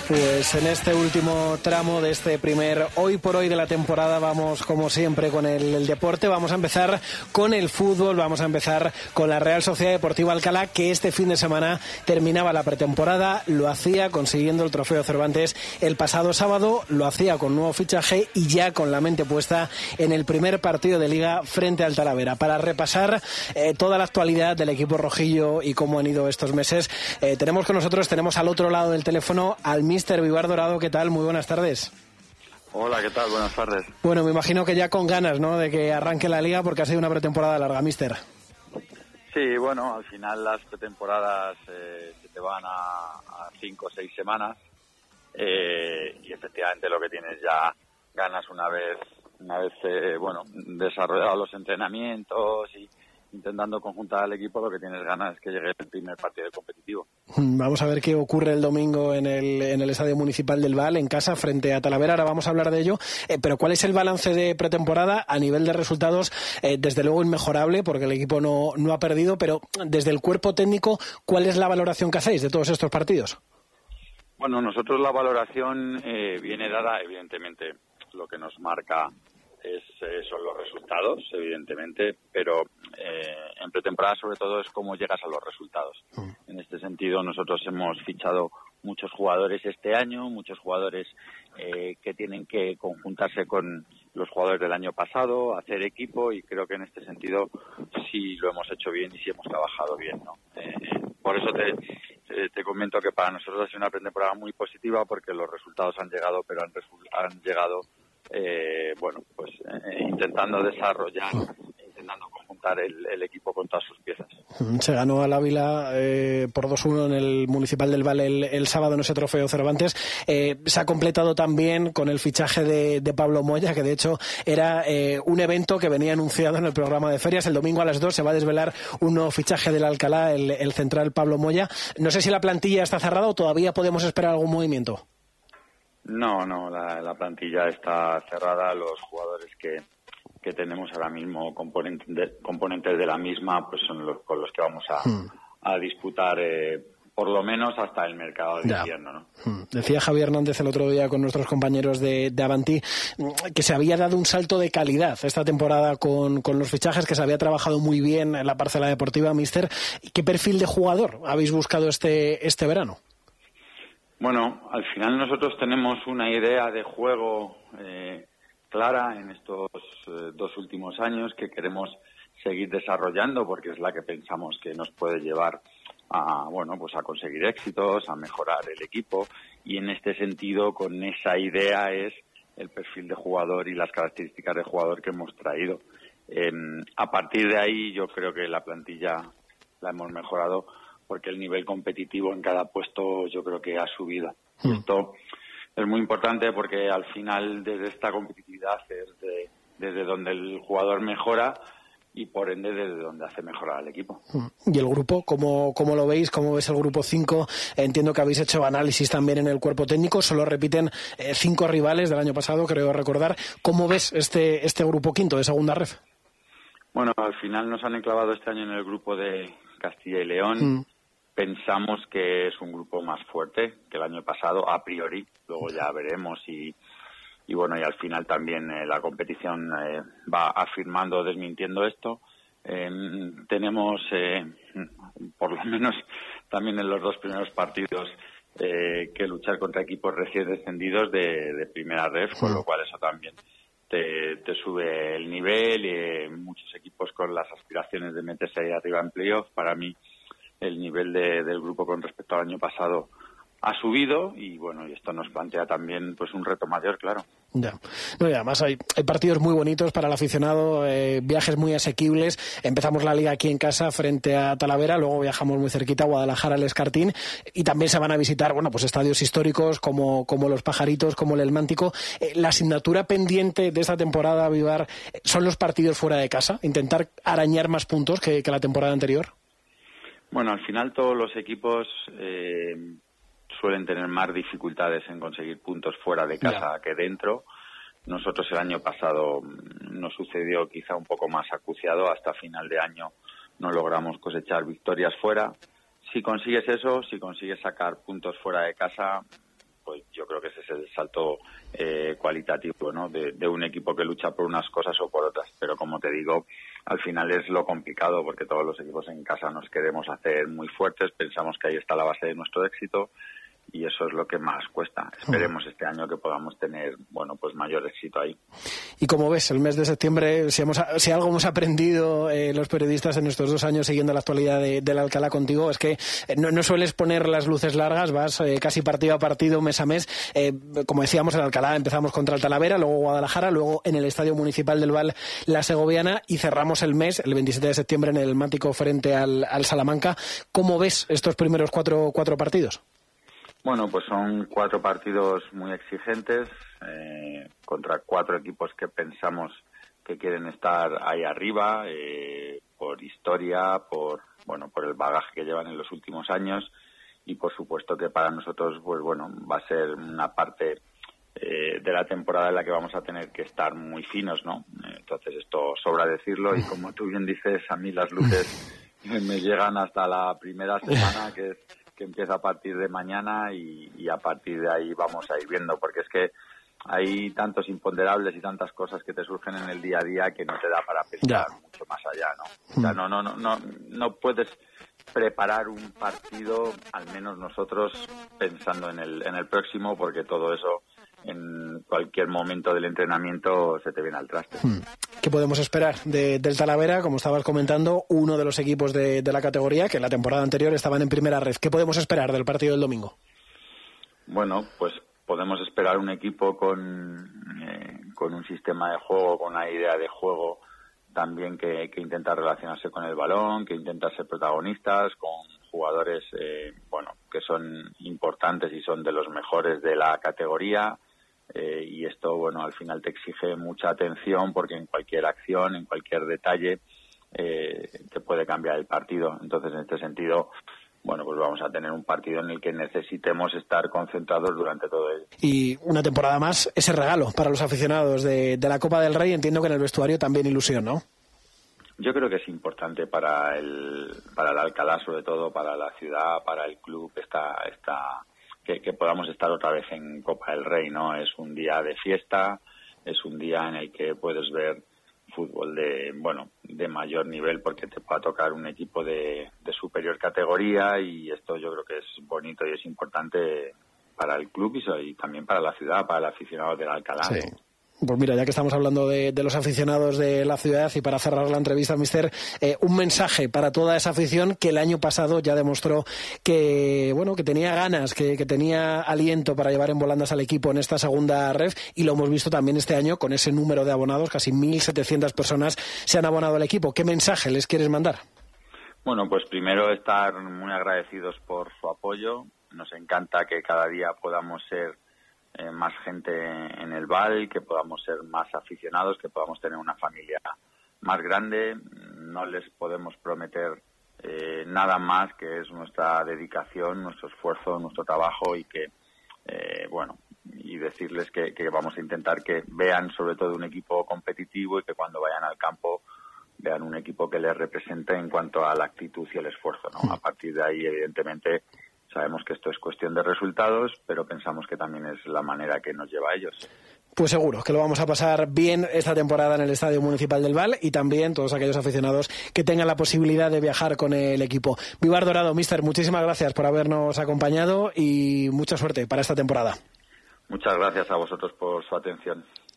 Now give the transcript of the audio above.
Pues en este último tramo de este primer hoy por hoy de la temporada vamos como siempre con el deporte. Vamos a empezar con el fútbol, vamos a empezar con la Real Sociedad Deportiva Alcalá, que este fin de semana terminaba la pretemporada, lo hacía consiguiendo el trofeo Cervantes el pasado sábado, lo hacía con nuevo fichaje y ya con la mente puesta en el primer partido de Liga frente al Talavera. Para repasar toda la actualidad del equipo rojillo y cómo han ido estos meses, tenemos al otro lado del teléfono al Míster Vivar Dorado. ¿Qué tal? Muy buenas tardes. Hola, ¿qué tal? Buenas tardes. Bueno, me imagino que ya con ganas, ¿no?, de que arranque la Liga, porque ha sido una pretemporada larga, Míster. Sí, bueno, al final las pretemporadas se te van a 5 o 6 semanas y efectivamente lo que tienes ya ganas una vez desarrollado los entrenamientos y intentando conjuntar al equipo, lo que tienes ganas es que llegue el primer partido competitivo. Vamos a ver qué ocurre el domingo en el Estadio Municipal del Val, en casa, frente a Talavera. Ahora vamos a hablar de ello. Pero ¿cuál es el balance de pretemporada a nivel de resultados? Desde luego inmejorable, porque el equipo no ha perdido, pero desde el cuerpo técnico, ¿cuál es la valoración que hacéis de todos estos partidos? Bueno, nosotros la valoración viene dada, evidentemente, lo que nos marca son los resultados, evidentemente, pero en pretemporada sobre todo es cómo llegas a los resultados. En este sentido nosotros hemos fichado muchos jugadores este año, muchos jugadores que tienen que conjuntarse con los jugadores del año pasado, hacer equipo, y creo que en este sentido sí lo hemos hecho bien y sí hemos trabajado bien, ¿no? Por eso te comento que para nosotros ha sido una pretemporada muy positiva, porque los resultados han llegado, pero han llegado intentando desarrollar, intentando conjuntar el equipo con todas sus piezas. Se ganó al Ávila por 2-1 en el Municipal del Val el sábado en ese trofeo Cervantes. Se ha completado también con el fichaje de Pablo Moya, que de hecho era un evento que venía anunciado en el programa de ferias. El domingo a las 2 se va a desvelar un nuevo fichaje del Alcalá, el central Pablo Moya. No sé si la plantilla está cerrada o todavía podemos esperar algún movimiento. No, la plantilla está cerrada. Los jugadores que tenemos ahora mismo, componentes de la misma, pues son los con los que vamos a disputar por lo menos hasta el mercado de invierno, ¿no? Decía Javier Hernández el otro día con nuestros compañeros de Avanti que se había dado un salto de calidad esta temporada con los fichajes, que se había trabajado muy bien en la parcela deportiva. Míster, ¿qué perfil de jugador habéis buscado este verano? Bueno, al final nosotros tenemos una idea de juego clara en estos 2 últimos años que queremos seguir desarrollando, porque es la que pensamos que nos puede llevar a conseguir éxitos, a mejorar el equipo, y en este sentido, con esa idea es el perfil de jugador y las características de jugador que hemos traído. A partir de ahí yo creo que la plantilla la hemos mejorado, porque el nivel competitivo en cada puesto yo creo que ha subido. Esto es muy importante, porque al final desde esta competitividad es desde donde el jugador mejora y por ende desde donde hace mejorar al equipo. ¿Y el grupo? ¿Cómo lo veis? ¿Cómo ves el grupo 5? Entiendo que habéis hecho análisis también en el cuerpo técnico. Solo repiten 5 rivales del año pasado, creo recordar. ¿Cómo ves este grupo quinto de segunda ref? Bueno, al final nos han enclavado este año en el grupo de Castilla y León. Pensamos que es un grupo más fuerte que el año pasado, a priori. Luego ya veremos y al final también la competición va afirmando o desmintiendo esto. Tenemos, por lo menos también en los 2 primeros partidos, que luchar contra equipos recién descendidos de primera ref, con lo cual eso también te sube el nivel. Y muchos equipos con las aspiraciones de meterse ahí arriba en playoff. Para mí el nivel del grupo con respecto al año pasado ha subido y esto nos plantea también pues un reto mayor, claro. Ya. No, y además hay partidos muy bonitos para el aficionado, viajes muy asequibles. Empezamos la liga aquí en casa frente a Talavera, luego viajamos muy cerquita a Guadalajara, al Escartín, y también se van a visitar estadios históricos como Los Pajaritos, como el Elmántico. La asignatura pendiente de esta temporada, Vivar, son los partidos fuera de casa, intentar arañar más puntos que la temporada anterior. Bueno, al final todos los equipos suelen tener más dificultades en conseguir puntos fuera de casa que dentro. Nosotros el año pasado nos sucedió quizá un poco más acuciado. Hasta final de año no logramos cosechar victorias fuera. Si consigues eso, si consigues sacar puntos fuera de casa, pues yo creo que ese es el salto cualitativo, ¿no? De un equipo que lucha por unas cosas o por otras. Pero como te digo, al final es lo complicado, porque todos los equipos en casa nos queremos hacer muy fuertes, pensamos que ahí está la base de nuestro éxito, y eso es lo que más cuesta. Esperemos este año que podamos tener, bueno, pues mayor éxito ahí. Y como ves, el mes de septiembre, si algo hemos aprendido los periodistas en estos 2 años siguiendo la actualidad del Alcalá contigo, es que no sueles poner las luces largas, vas casi partido a partido, mes a mes. Como decíamos, el Alcalá empezamos contra el Talavera, luego Guadalajara, luego en el Estadio Municipal del Val la Segoviana, y cerramos el mes, el 27 de septiembre, en el Mático frente al Salamanca. ¿Cómo ves estos primeros cuatro partidos? Bueno, pues son 4 partidos muy exigentes contra 4 equipos que pensamos que quieren estar ahí arriba por historia, por el bagaje que llevan en los últimos años, y por supuesto que para nosotros, pues bueno, va a ser una parte de la temporada en la que vamos a tener que estar muy finos, ¿no? Entonces esto sobra decirlo, y como tú bien dices, a mí las luces me llegan hasta la primera semana, que empieza a partir de mañana, y a partir de ahí vamos a ir viendo, porque es que hay tantos imponderables y tantas cosas que te surgen en el día a día que no te da para pensar mucho más allá, ¿no? O sea, no puedes preparar un partido, al menos nosotros, pensando en el próximo, porque todo eso en cualquier momento del entrenamiento se te viene al traste. ¿Qué podemos esperar del Talavera? Como estabas comentando, uno de los equipos de la categoría que la temporada anterior estaban en primera red. ¿Qué podemos esperar del partido del domingo? Bueno, pues podemos esperar un equipo con un sistema de juego, con una idea de juego también que intenta relacionarse con el balón, que intenta ser protagonistas, con jugadores que son importantes y son de los mejores de la categoría. Y esto, bueno, al final te exige mucha atención, porque en cualquier acción, en cualquier detalle, te puede cambiar el partido. Entonces, en este sentido, bueno, pues vamos a tener un partido en el que necesitemos estar concentrados durante todo ello. Y una temporada más, ese regalo para los aficionados de la Copa del Rey, entiendo que en el vestuario también ilusión, ¿no? Yo creo que es importante para el Alcalá, sobre todo para la ciudad, para el club, que podamos estar otra vez en Copa del Rey, ¿no? Es un día de fiesta, es un día en el que puedes ver fútbol de mayor nivel, porque te va a tocar un equipo de superior categoría, y esto yo creo que es bonito y es importante para el club y también para la ciudad, para el aficionado del Alcalá. Sí. Pues mira, ya que estamos hablando de los aficionados de la ciudad, y para cerrar la entrevista, mister, un mensaje para toda esa afición que el año pasado ya demostró que tenía ganas, que tenía aliento para llevar en volandas al equipo en esta segunda ref, y lo hemos visto también este año con ese número de abonados, casi 1.700 personas se han abonado al equipo. ¿Qué mensaje les quieres mandar? Bueno, pues primero estar muy agradecidos por su apoyo. Nos encanta que cada día podamos ser más gente en el Val, que podamos ser más aficionados, que podamos tener una familia más grande. No les podemos prometer nada más, que es nuestra dedicación, nuestro esfuerzo, nuestro trabajo, y que y decirles que vamos a intentar que vean sobre todo un equipo competitivo, y que cuando vayan al campo vean un equipo que les represente en cuanto a la actitud y el esfuerzo, ¿no? A partir de ahí, evidentemente, sabemos que esto es cuestión de resultados, pero pensamos que también es la manera que nos lleva a ellos. Pues seguro que lo vamos a pasar bien esta temporada en el Estadio Municipal del Val, y también todos aquellos aficionados que tengan la posibilidad de viajar con el equipo. Vivar Dorado, míster, muchísimas gracias por habernos acompañado y mucha suerte para esta temporada. Muchas gracias a vosotros por su atención.